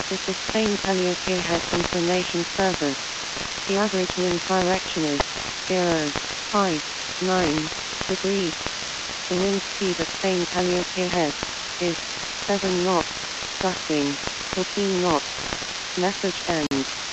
This is Spain Calliope Head Information Service. The average wind direction is 0.59 degrees. The wind speed at Spain Calliope Head is 7 knots, gusting 14 knots. Message ends.